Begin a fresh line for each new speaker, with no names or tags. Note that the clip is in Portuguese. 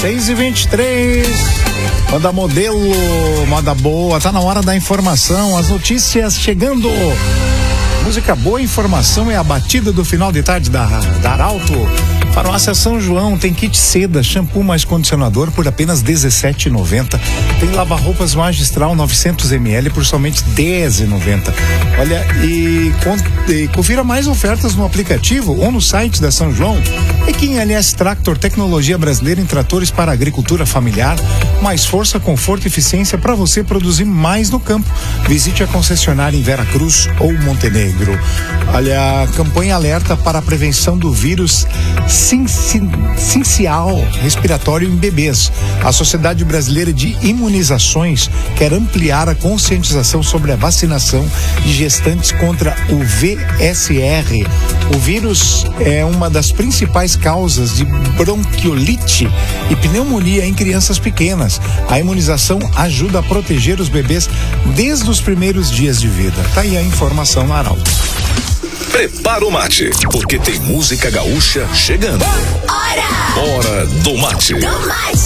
6h23, moda modelo, moda boa, tá na hora da informação, as notícias chegando. Música boa, informação é a batida do final de tarde da Arauto. Farmácia São João tem kit seda, shampoo mais condicionador por apenas R$17,90. Tem lava-roupas magistral 900 ml por somente R$10,90. Olha, e confira mais ofertas no aplicativo ou no site da São João. Equim LS Tractor, tecnologia brasileira em tratores para agricultura familiar. Mais força, conforto e eficiência para você produzir mais no campo. Visite a concessionária em Vera Cruz ou Montenegro. Olha, campanha alerta para a prevenção do vírus sincial respiratório em bebês. A Sociedade Brasileira de Imunizações quer ampliar a conscientização sobre a vacinação de gestantes contra o VSR. O vírus é uma das principais causas de bronquiolite e pneumonia em crianças pequenas. A imunização ajuda a proteger os bebês desde os primeiros dias de vida. Tá aí a informação na Arauto.
Prepara o mate, porque tem música gaúcha chegando.
Hora
do mate.